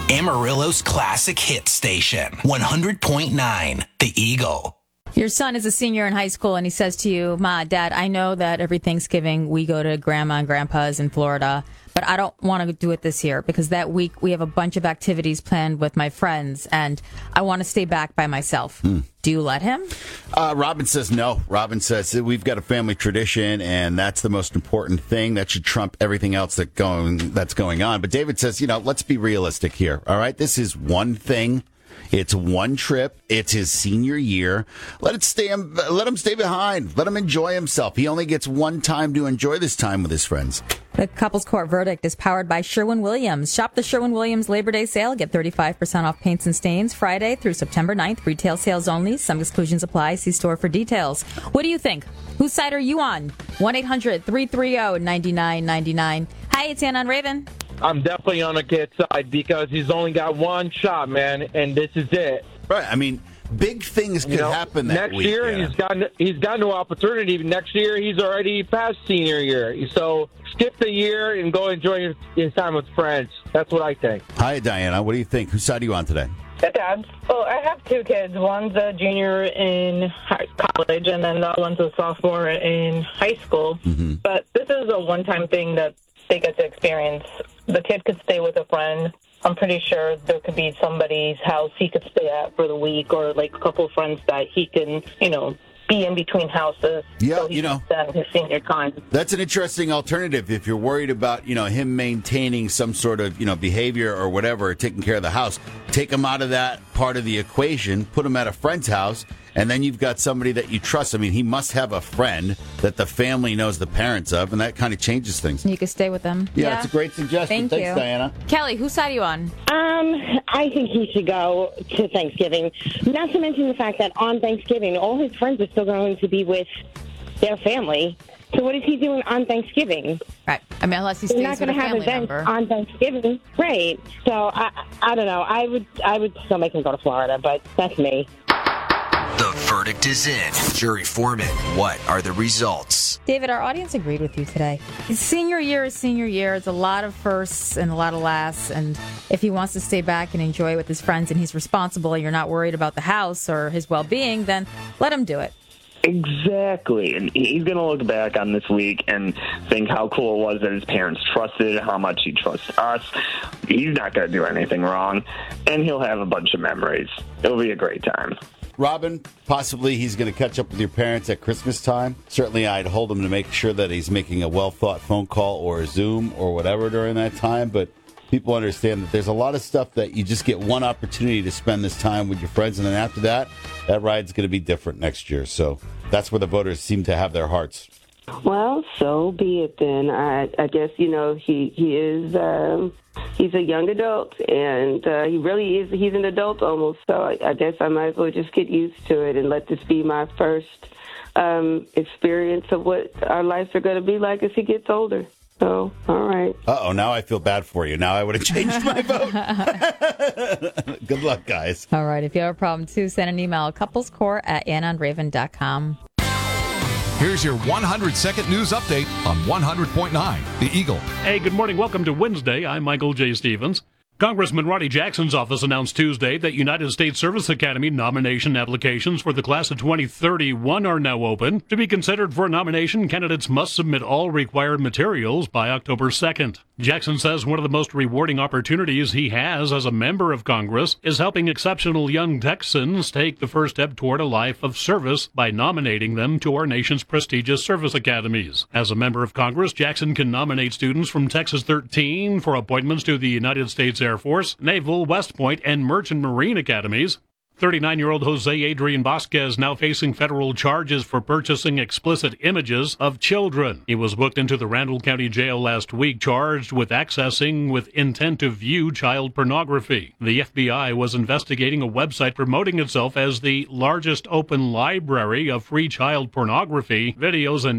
Amarillo's classic hit station, 100.9 The Eagle. Your son is a senior in high school, and he says to you, Ma, Dad, I know that every Thanksgiving we go to Grandma and Grandpa's in Florida, but I don't want to do it this year because that week we have a bunch of activities planned with my friends, and I want to stay back by myself. Do you let him? Robin says no. Robin says we've got a family tradition, and that's the most important thing. That should trump everything else that's going on. But David says, let's be realistic here. All right, this is one thing. It's one trip. It's his senior year. Let him stay behind. Let him enjoy himself. He only gets one time to enjoy this time with his friends. The couples court verdict is powered by Sherwin-Williams. Shop the Sherwin-Williams Labor Day sale. Get 35% off paints and stains Friday through September 9th. Retail sales only. Some exclusions apply. See store for details. What do you think? Whose side are you on? 1-800-330-9999. Hi, it's Anna and Raven. I'm definitely on the kid's side because he's only got one shot, man, and this is it. Right. I mean, big things could happen that next week. Next year, he's got no opportunity. Next year, he's already past senior year. So skip the year and go enjoy his time with friends. That's what I think. Hi, Diana. What do you think? Whose side are you on today? Dad. Well, I have two kids. One's a junior in college, and then the other one's a sophomore in high school. Mm-hmm. But this is a one-time thing that they get to experience. The kid could stay with a friend. I'm pretty sure there could be somebody's house he could stay at for the week, or like a couple of friends that he can, be in between houses. Yeah, so he can spend his senior time. That's an interesting alternative if you're worried about, him maintaining some sort of, behavior or whatever, taking care of the house. Take him out of that part of the equation, put him at a friend's house, and then you've got somebody that you trust. I mean, he must have a friend that the family knows the parents of, and that kind of changes things. You could stay with them. Yeah, it's a great suggestion. Thanks, you. Diana. Kelly, whose side are you on? I think he should go to Thanksgiving. Not to mention the fact that on Thanksgiving, all his friends are still going to be with their family. So what is he doing on Thanksgiving? Right. I mean, unless he stays with a family member. He's not going to have events on Thanksgiving. Right. So I don't know. I would still make him go to Florida, but that's me. The verdict is in. Jury foreman, what are the results? David, our audience agreed with you today. Senior year is senior year. It's a lot of firsts and a lot of lasts. And if he wants to stay back and enjoy it with his friends and he's responsible and you're not worried about the house or his well-being, then let him do it. Exactly. And he's going to look back on this week and think how cool it was that his parents trusted, how much he trusts us. He's not going to do anything wrong. And he'll have a bunch of memories. It'll be a great time. Robin, possibly he's going to catch up with your parents at Christmas time. Certainly I'd hold him to make sure that he's making a well-thought phone call or a Zoom or whatever during that time. But people understand that there's a lot of stuff that you just get one opportunity to spend this time with your friends. And then after that, that ride's going to be different next year. So that's where the voters seem to have their hearts. Well, so be it then. I guess, he is... he's a young adult, and he really is. He's an adult almost, so I guess I might as well just get used to it and let this be my first experience of what our lives are going to be like as he gets older. So, all right. Uh-oh, now I feel bad for you. Now I would have changed my vote. Good luck, guys. All right, if you have a problem, too, send an email, couplescourt@annaandraven.com. Here's your 100-second news update on 100.9 The Eagle. Hey, good morning. Welcome to Wednesday. I'm Michael J. Stevens. Congressman Rodney Jackson's office announced Tuesday that United States Service Academy nomination applications for the class of 2031 are now open. To be considered for a nomination, candidates must submit all required materials by October 2nd. Jackson says one of the most rewarding opportunities he has as a member of Congress is helping exceptional young Texans take the first step toward a life of service by nominating them to our nation's prestigious service academies. As a member of Congress, Jackson can nominate students from Texas 13 for appointments to the United States Air Force, Naval, West Point, and Merchant Marine academies. 39-year-old Jose Adrian Vasquez now facing federal charges for purchasing explicit images of children. He was booked into the Randall County Jail last week, charged with accessing with intent to view child pornography. The FBI was investigating a website promoting itself as the largest open library of free child pornography, videos, and